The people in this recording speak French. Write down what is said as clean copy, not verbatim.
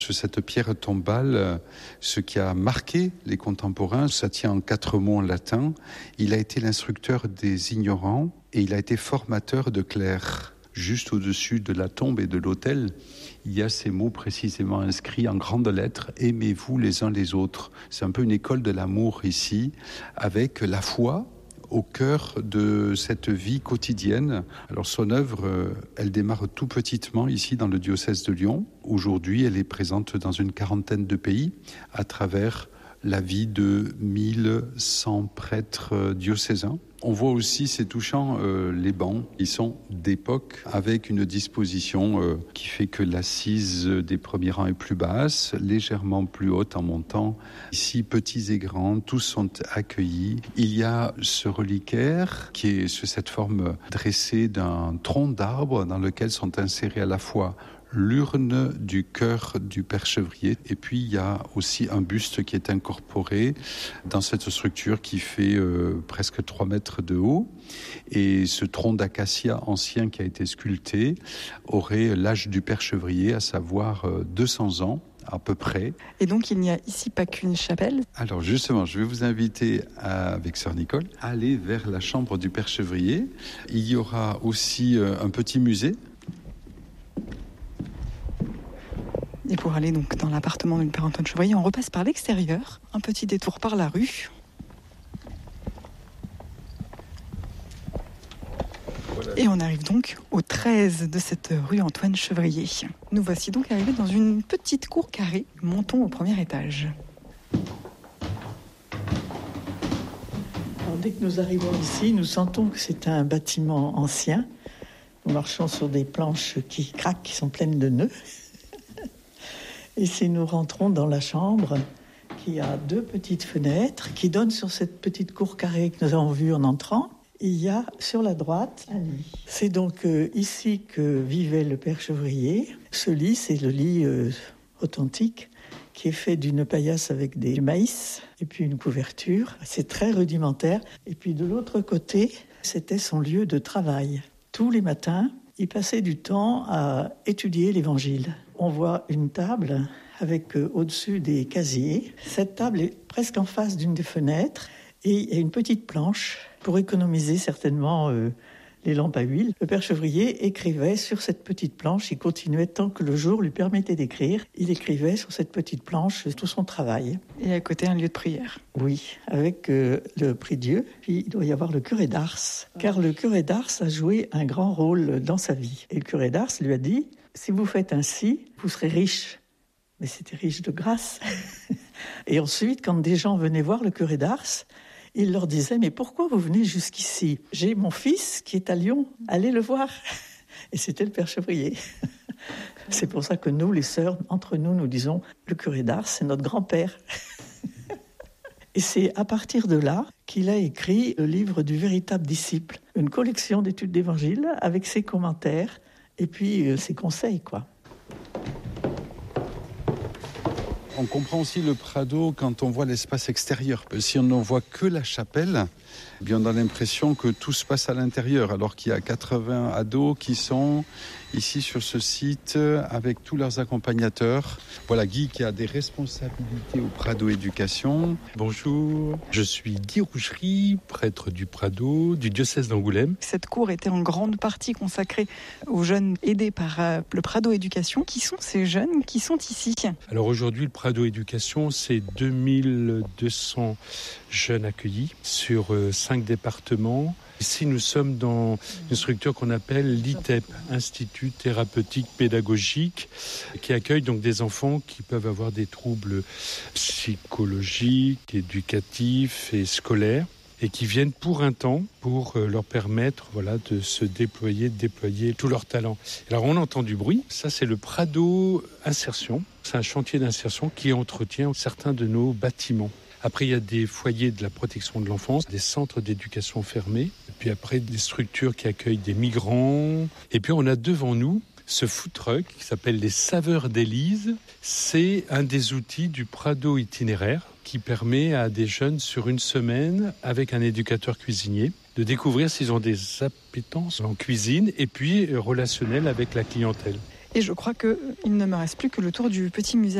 Sur cette pierre tombale, ce qui a marqué les contemporains, ça tient en 4 mots en latin. Il a été l'instructeur des ignorants et il a été formateur de clercs. Juste au-dessus de la tombe et de l'autel, il y a ces mots précisément inscrits en grandes lettres « Aimez-vous les uns les autres ». C'est un peu une école de l'amour ici, avec la foi au cœur de cette vie quotidienne. Alors son œuvre, elle démarre tout petitement ici dans le diocèse de Lyon. Aujourd'hui, elle est présente dans une 40aine de pays à travers la vie de 1100 prêtres diocésains. On voit aussi, c'est touchant, les bancs. Ils sont d'époque avec une disposition qui fait que l'assise des premiers rangs est plus basse, légèrement plus haute en montant. Ici, petits et grands, tous sont accueillis. Il y a ce reliquaire qui est sur cette forme dressée d'un tronc d'arbre dans lequel sont insérés à la fois l'urne du cœur du Père Chevrier. Et puis, il y a aussi un buste qui est incorporé dans cette structure qui fait presque 3 mètres de haut. Et ce tronc d'acacia ancien qui a été sculpté aurait l'âge du Père Chevrier, à savoir 200 ans. À peu près. Et donc, il n'y a ici pas qu'une chapelle ? Alors justement, je vais vous inviter, avec Sœur Nicole, à aller vers la chambre du Père Chevrier. Il y aura aussi un petit musée. Et pour aller donc dans l'appartement du Père Antoine Chevrier, on repasse par l'extérieur, un petit détour par la rue. Et on arrive donc au 13 de cette rue Antoine Chevrier. Nous voici donc arrivés dans une petite cour carrée. Montons au premier étage. Alors, dès que nous arrivons ici, nous sentons que c'est un bâtiment ancien. Nous marchons sur des planches qui craquent, qui sont pleines de nœuds. Et si nous rentrons dans la chambre, qui a 2 petites fenêtres, qui donnent sur cette petite cour carrée que nous avons vue en entrant, il y a sur la droite un lit. C'est donc ici que vivait le Père Chevrier. Ce lit, c'est le lit authentique, qui est fait d'une paillasse avec du maïs et puis une couverture. C'est très rudimentaire. Et puis de l'autre côté, c'était son lieu de travail. Tous les matins, il passait du temps à étudier l'Évangile. On voit une table avec au-dessus des casiers. Cette table est presque en face d'une des fenêtres et il y a une petite planche pour économiser certainement les lampes à huile. Le Père Chevrier écrivait sur cette petite planche. Il continuait tant que le jour lui permettait d'écrire. Il écrivait sur cette petite planche tout son travail. Et à côté, un lieu de prière. Oui, avec le prie-dieu. Puis il doit y avoir le curé d'Ars, car le curé d'Ars a joué un grand rôle dans sa vie. Et le curé d'Ars lui a dit « Si vous faites ainsi, vous serez riche. » Mais c'était riche de grâce. Et ensuite, quand des gens venaient voir le curé d'Ars, il leur disait « Mais pourquoi vous venez jusqu'ici ? J'ai mon fils qui est à Lyon, allez le voir. » Et c'était le Père Chevrier. C'est pour ça que nous, les sœurs, entre nous, nous disons « Le curé d'Ars, c'est notre grand-père. » Et c'est à partir de là qu'il a écrit le livre du véritable disciple, une collection d'études d'évangile avec ses commentaires et puis ses conseils, quoi. On comprend aussi le Prado quand on voit l'espace extérieur. Si on n'en voit que la chapelle, eh bien on a l'impression que tout se passe à l'intérieur, alors qu'il y a 80 ados qui sont ici sur ce site avec tous leurs accompagnateurs. Voilà Guy qui a des responsabilités au Prado Éducation. Bonjour, je suis Guy Roucherie, prêtre du Prado, du diocèse d'Angoulême. Cette cour était en grande partie consacrée aux jeunes aidés par le Prado Éducation. Qui sont ces jeunes qui sont ici ? Alors aujourd'hui, le Prado Éducation, c'est 2200 jeunes accueillis sur 5 départements. Ici, nous sommes dans une structure qu'on appelle l'ITEP, Institut Thérapeutique Pédagogique, qui accueille donc des enfants qui peuvent avoir des troubles psychologiques, éducatifs et scolaires, et qui viennent pour un temps pour leur permettre de se déployer tout leur talent. Alors on entend du bruit, ça c'est le Prado Insertion, c'est un chantier d'insertion qui entretient certains de nos bâtiments. Après, il y a des foyers de la protection de l'enfance, des centres d'éducation fermés, et puis après des structures qui accueillent des migrants. Et puis on a devant nous ce food truck qui s'appelle les Saveurs d'Élise. C'est un des outils du Prado itinéraire qui permet à des jeunes sur une semaine, avec un éducateur cuisinier, de découvrir s'ils ont des appétences en cuisine et puis relationnelles avec la clientèle. Et je crois qu'il ne me reste plus que le tour du petit musée